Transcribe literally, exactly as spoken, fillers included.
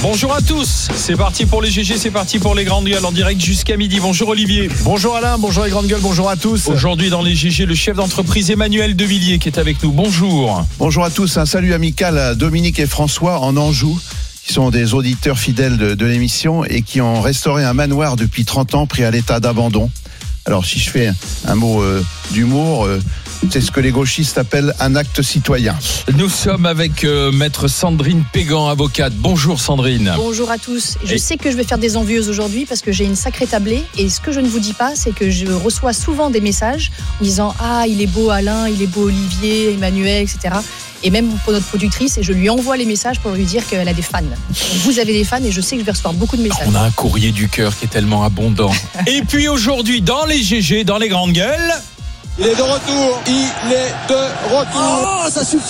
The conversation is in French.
Bonjour à tous, c'est parti pour les G G, c'est parti pour les grandes gueules en direct jusqu'à midi. Bonjour Olivier. Bonjour Alain, bonjour les grandes gueules, bonjour à tous. Aujourd'hui dans les G G, le chef d'entreprise Emmanuel Devilliers qui est avec nous. Bonjour. Bonjour à tous, un salut amical à Dominique et François en Anjou, qui sont des auditeurs fidèles de, de l'émission et qui ont restauré un manoir depuis trente ans pris à l'état d'abandon. Alors si je fais un mot euh, d'humour, euh, c'est ce que les gauchistes appellent un acte citoyen. Nous sommes avec euh, maître Sandrine Pégan, avocate. Bonjour Sandrine. Bonjour à tous. Je Et... sais que je vais faire des envieuses aujourd'hui parce que j'ai une sacrée tablée. Et ce que je ne vous dis pas, c'est que je reçois souvent des messages en disant « Ah, il est beau Alain, il est beau Olivier, Emmanuel, et cetera » Et même pour notre productrice, et je lui envoie les messages pour lui dire qu'elle a des fans. Donc vous avez des fans et je sais que je vais recevoir beaucoup de messages. On a un courrier du cœur qui est tellement abondant. Et puis aujourd'hui, dans les G G, dans les grandes gueules... Il est de retour, il est de retour. Oh, ça suffit.